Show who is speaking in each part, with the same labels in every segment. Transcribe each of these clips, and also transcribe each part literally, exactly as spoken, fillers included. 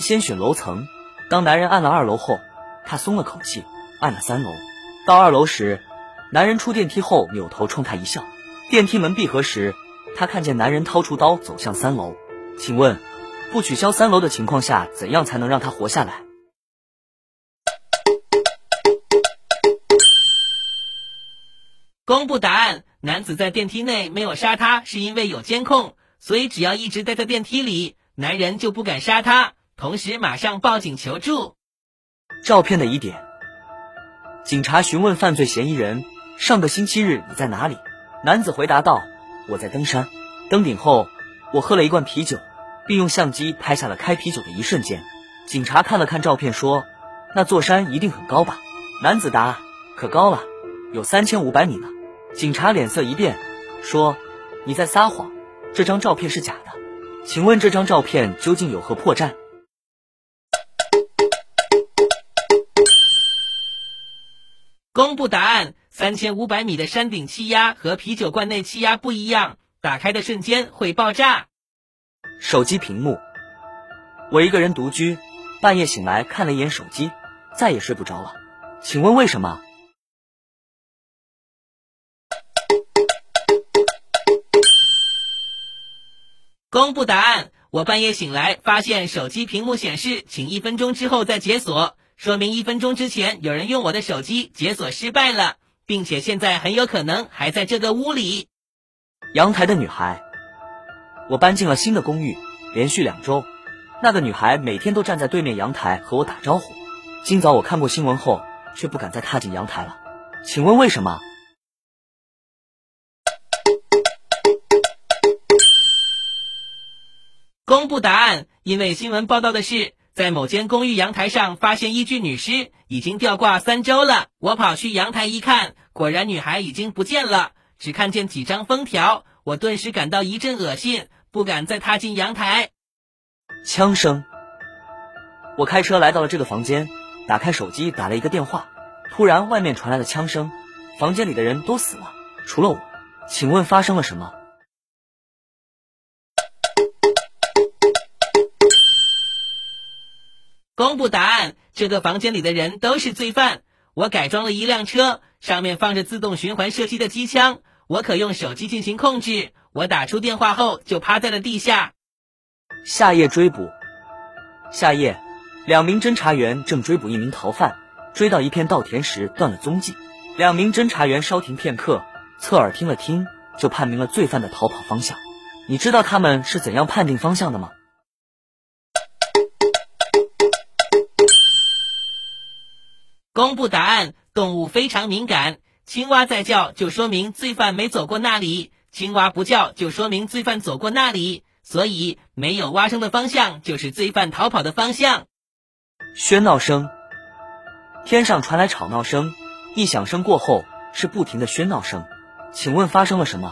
Speaker 1: 先选楼层。当男人按了二楼后，他松了口气，按了三楼。到二楼时，男人出电梯后扭头冲他一笑。电梯门闭合时，他看见男人掏出刀走向三楼。请问，不取消三楼的情况下，怎样才能让他活下来？
Speaker 2: 公布答案，男子在电梯内没有杀他，是因为有监控，所以只要一直待在电梯里，男人就不敢杀他，同时马上报警求助。
Speaker 1: 照片的疑点。警察询问犯罪嫌疑人，上个星期日你在哪里？男子回答道，我在登山。登顶后，我喝了一罐啤酒，并用相机拍下了开啤酒的一瞬间。警察看了看照片说，那座山一定很高吧？男子答，可高了，有三千五百米呢。警察脸色一变，说，你在撒谎，这张照片是假的。请问这张照片究竟有何破绽？
Speaker 2: 公布答案，三千五百米的山顶气压和啤酒罐内气压不一样，打开的瞬间会爆炸。
Speaker 1: 手机屏幕。我一个人独居，半夜醒来看了一眼手机，再也睡不着了。请问为什么？
Speaker 2: 公布答案，我半夜醒来发现手机屏幕显示请一分钟之后再解锁，说明一分钟之前有人用我的手机解锁失败了，并且现在很有可能还在这个屋里。
Speaker 1: 阳台的女孩。我搬进了新的公寓，连续两周，那个女孩每天都站在对面阳台和我打招呼。今早我看过新闻后，却不敢再踏进阳台了。请问为什么？
Speaker 2: 公布答案，因为新闻报道的是，在某间公寓阳台上发现一具女尸，已经吊挂三周了。我跑去阳台一看，果然女孩已经不见了，只看见几张封条，我顿时感到一阵恶心，不敢再踏进阳台。
Speaker 1: 枪声。我开车来到了这个房间，打开手机打了一个电话，突然外面传来了枪声，房间里的人都死了，除了我。请问发生了什么？
Speaker 2: 公布答案，这个房间里的人都是罪犯。我改装了一辆车，上面放着自动循环射击的机枪，我可用手机进行控制。我打出电话后就趴在了地下。
Speaker 1: 下夜追捕。下夜，两名侦查员正追捕一名逃犯，追到一片稻田时断了踪迹。两名侦查员稍停片刻，侧耳听了听，就判明了罪犯的逃跑方向。你知道他们是怎样判定方向的吗？
Speaker 2: 公布答案，动物非常敏感，青蛙在叫就说明罪犯没走过那里，青蛙不叫就说明罪犯走过那里，所以没有蛙声的方向就是罪犯逃跑的方向。
Speaker 1: 喧闹声。天上传来吵闹声，一响声过后是不停的喧闹声。请问发生了什么？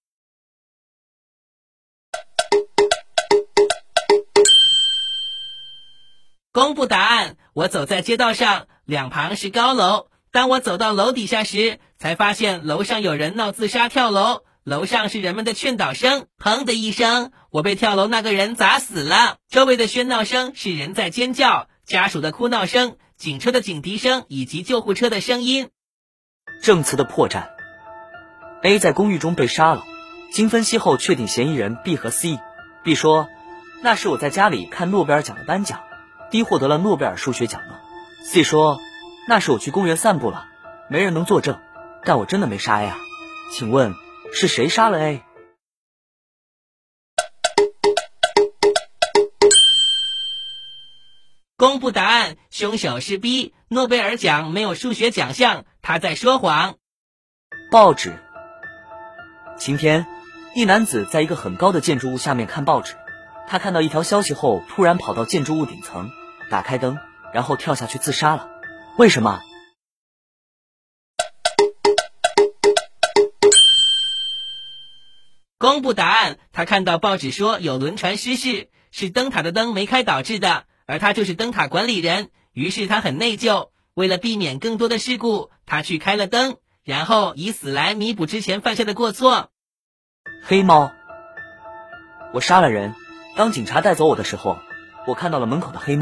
Speaker 2: 公布答案，我走在街道上，两旁是高楼。当我走到楼底下时，才发现楼上有人闹自杀跳楼，楼上是人们的劝导声。砰的一声，我被跳楼那个人砸死了。周围的喧闹声是人在尖叫，家属的哭闹声，警车的警笛声以及救护车的声音。
Speaker 1: 证词的破绽。 A 在公寓中被杀了，经分析后确定嫌疑人 B 和 C。 B 说，那是我在家里看诺贝尔奖的颁奖， D 获得了诺贝尔数学奖了。 C 说，那是我去公园散步了，没人能作证，但我真的没杀 A 啊。请问是谁杀了 A？
Speaker 2: 公布答案，凶手是 B， 诺贝尔奖没有数学奖项，他在说谎。
Speaker 1: 报纸。晴天，一男子在一个很高的建筑物下面看报纸，他看到一条消息后，突然跑到建筑物顶层，打开灯，然后跳下去自杀了。为什么？
Speaker 2: 公布答案，他看到报纸说有轮船失事，是灯塔的灯没开导致的，而他就是灯塔管理人，于是他很内疚，为了避免更多的事故，他去开了灯，然后以死来弥补之前犯下的过错。
Speaker 1: 黑猫。我杀了人，当警察带走我的时候，我看到了门口的黑猫。